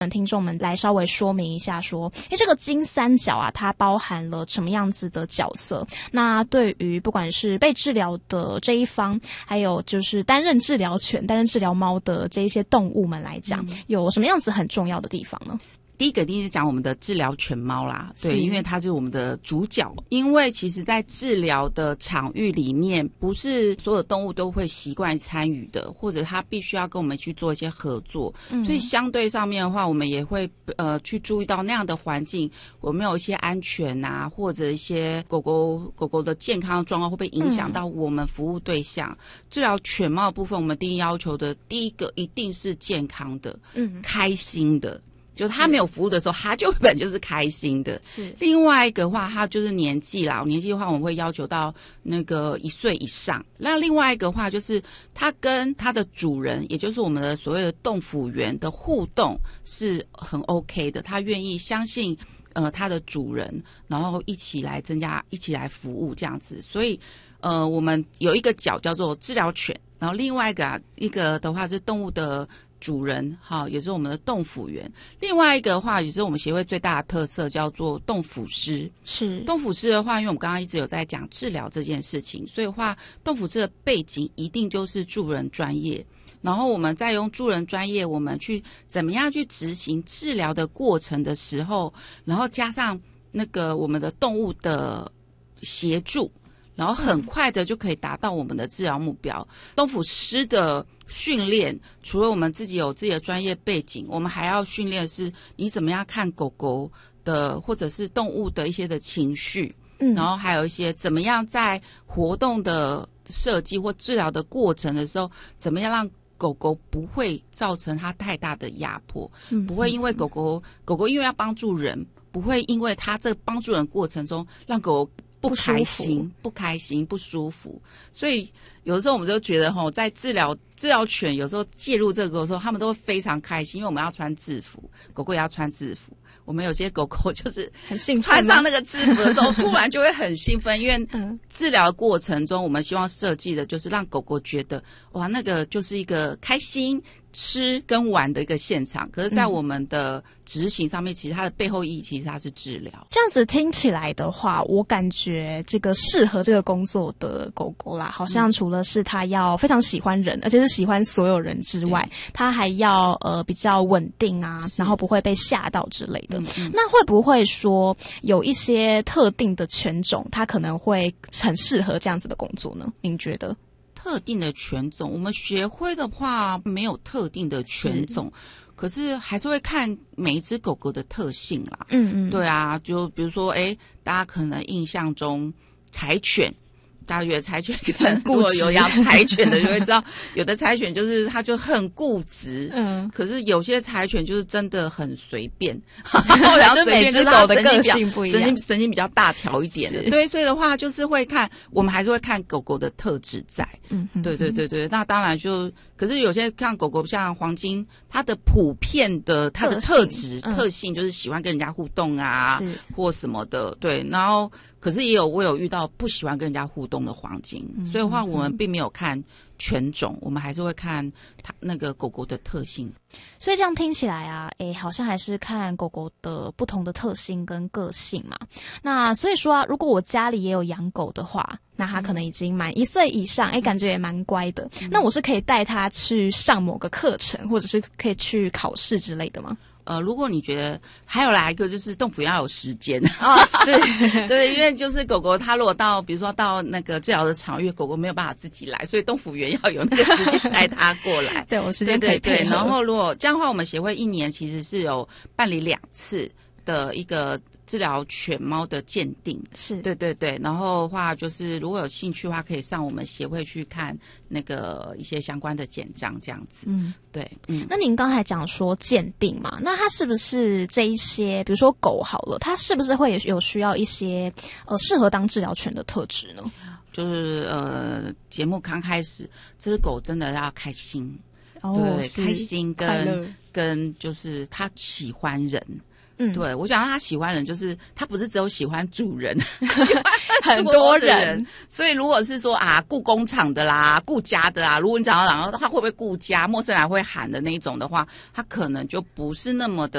听众们来稍微说明一下说，这个金三角啊，它包含了什么样子的角色？那对于不管是被治疗的这一方，还有就是担任治疗犬、担任治疗猫的这一些动物们来讲，有什么样子很重要的地方呢？ 第一个一定是讲我们的治疗犬猫啦，对，因为它是我们的主角。因为其实在治疗的场域里面，不是所有动物都会习惯参与的，或者它必须要跟我们去做一些合作，所以相对上面的话，我们也会去注意到那样的环境有没有一些安全啊，或者一些狗狗的健康状况会不会影响到我们服务对象。治疗犬猫的部分，我们第一要求的第一个一定是健康的，开心的。就是他没有服务的时候，他就本就是开心的。 是另外一个话，他就是年纪啦。年纪的话，我们会要求到那个1岁以上。那另外一个话，就是他跟他的主人，也就是我们的所谓的动辅员的互动是很 OK 的。他愿意相信他的主人，然后一起来服务这样子。所以我们有一个角叫做治疗犬，然后另外一个的话是动物的主人，也是我们的动辅员。另外一个的话，也是我们协会最大的特色，叫做动辅师。 是动辅师的话，因为我们刚刚一直有在讲治疗这件事情，所以的话，动辅师的背景一定就是助人专业。然后我们再用助人专业，我们去怎么样去执行治疗的过程的时候，然后加上那个我们的动物的协助，然后很快的就可以达到我们的治疗目标。动辅师的训练，除了我们自己有自己的专业背景，我们还要训练是你怎么样看狗狗的或者是动物的一些的情绪，然后还有一些怎么样在活动的设计或治疗的过程的时候，怎么样让狗狗不会造成它太大的压迫，不会因为狗狗因为要帮助人，不会因为它这帮助人过程中让狗狗不开心、不舒服。所以有的时候我们就觉得在治疗犬有时候介入这个的时候，他们都会非常开心，因为我们要穿制服，狗狗也要穿制服。我们有些狗狗就是很兴奋， 穿上那个制服的时候，突然就会很兴奋，因为治疗的过程中，我们希望设计的就是让狗狗觉得哇，那个就是一个开心吃跟玩的一个现场。可是在我们的执行上面，其实它的背后意义其实它是治疗。 这样子听起来的话，我感觉这个适合这个工作的狗狗啦，好像除了是它要非常喜欢人，而且是喜欢所有人之外，它还要比较稳定啊，然后不会被吓到之类的。那会不会说有一些特定的犬种，它可能会很适合这样子的工作呢？您觉得？ 特定的犬种，我们学会的话没有特定的犬种，可是还是会看每一只狗狗的特性啦。对啊，就比如说大家可能印象中柴犬，大家觉得柴犬很固执，如果有养柴犬的就会知道，有的柴犬就是它就很固执，可是有些柴犬就是真的很随便，然后就每只狗的个性不一样， 神经比较大条一点的，对，所以的话就是会看，我们还是会看狗狗的特质在，对，那当然可是有些看狗狗像黄金，它的普遍的它的特性就是喜欢跟人家互动啊，或什么的，对，然后可是我有遇到不喜欢跟人家互动的黄金，所以的话我们并没有看犬种，我们还是会看它那个狗狗的特性。 所以这样听起来啊，好像还是看狗狗的不同的特性跟个性嘛。那所以说啊，如果我家里也有养狗的话，那它可能已经满1岁以上，感觉也蛮乖的。那我是可以带它去上某个课程，或者是可以去考试之类的吗？ 如果你觉得还有来一个就是动辅要有时间是对，因为就是狗狗它如果比如说到那个治疗的场域，狗狗没有办法自己来，所以动辅员要有那个时间带它过来对，我时间可以配合。 对，然后如果这样的话，我们协会1年其实是有办理2次的一个治疗犬猫的鉴定， 是对，然后的话就是如果有兴趣的话，可以上我们协会去看那个一些相关的简章这样子。对， 那您刚才讲说鉴定嘛，那它是不是这一些，比如说狗好了，它是不是会有需要一些适合当治疗犬的特质呢？ 就是节目刚开始，这只狗真的要开心，对，开心跟就是它喜欢人。 对，我想他喜欢人，就是他不是只有喜欢主人，他喜欢很多人。 所以如果是说顾工厂的啦、顾家的啊，如果你讲到他会不会顾家，陌生人会喊的那一种的话，他可能就不是那么的